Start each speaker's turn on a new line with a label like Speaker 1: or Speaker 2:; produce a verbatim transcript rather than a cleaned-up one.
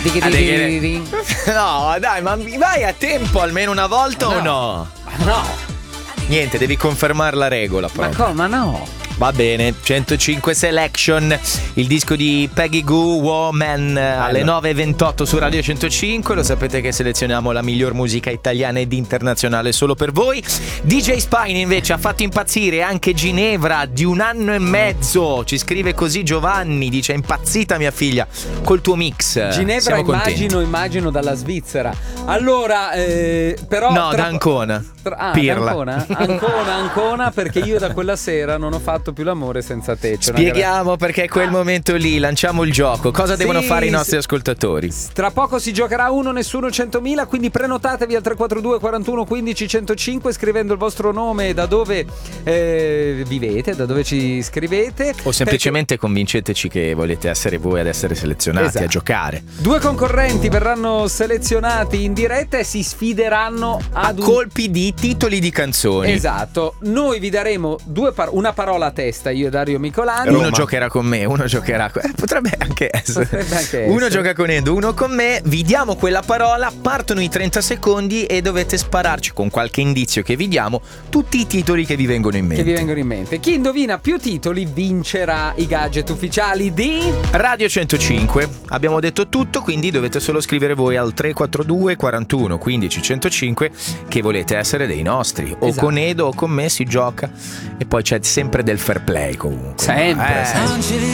Speaker 1: No, dai, ma vai a tempo almeno una volta
Speaker 2: no.
Speaker 1: o no?
Speaker 2: No.
Speaker 1: Niente, devi confermare la regola proprio.
Speaker 2: Ma come? No.
Speaker 1: Va bene, centocinque Selection, il disco di Peggy Gou, Woman, alle nove e ventotto su Radio centocinque. Lo sapete che selezioniamo la miglior musica italiana ed internazionale solo per voi. D J Spine invece ha fatto impazzire anche Ginevra di un anno e mezzo. Ci scrive così Giovanni, dice: è impazzita mia figlia col tuo mix.
Speaker 2: Ginevra,
Speaker 1: siamo contenti.
Speaker 2: immagino, immagino dalla Svizzera. Allora, eh, però
Speaker 1: No,
Speaker 2: tra...
Speaker 1: da Ancona.
Speaker 2: Tra... Ah,
Speaker 1: Pirla.
Speaker 2: da Ancona? Ancona, Ancona, perché io da quella sera non ho fatto più l'amore senza te. C'è
Speaker 1: Spieghiamo perché è quel
Speaker 2: ah.
Speaker 1: momento lì, lanciamo il gioco. Cosa
Speaker 2: sì,
Speaker 1: devono fare i nostri
Speaker 2: sì.
Speaker 1: ascoltatori?
Speaker 2: Tra poco si giocherà uno nessuno centomila, quindi prenotatevi al tre quattro due quarantuno quindici centocinque scrivendo il vostro nome, da dove eh, vivete, da dove ci scrivete,
Speaker 1: o semplicemente perché... convinceteci che volete essere voi ad essere selezionati, esatto, a giocare.
Speaker 2: Due concorrenti verranno selezionati in diretta e si sfideranno ad
Speaker 1: a
Speaker 2: un...
Speaker 1: colpi di titoli di canzoni.
Speaker 2: Esatto. Noi vi daremo due par- una parola a testa, io e Dario Micolani.
Speaker 1: Uno giocherà con me, uno giocherà con... eh, potrebbe anche essere.
Speaker 2: Potrebbe anche
Speaker 1: uno
Speaker 2: essere.
Speaker 1: gioca con Edo, uno con me. Vi diamo quella parola, partono i trenta secondi e dovete spararci con qualche indizio che vi diamo tutti i titoli che vi vengono in mente.
Speaker 2: Che vi vengono in mente. Chi indovina più titoli vincerà i gadget ufficiali di
Speaker 1: Radio centocinque. Abbiamo detto tutto, quindi dovete solo scrivere voi al tre quattro due quarantuno quindici centocinque che volete essere dei nostri. O
Speaker 2: esatto.
Speaker 1: con Edo o con me si gioca e poi c'è sempre del fair play comunque.
Speaker 2: Sempre,
Speaker 1: eh.
Speaker 2: sempre.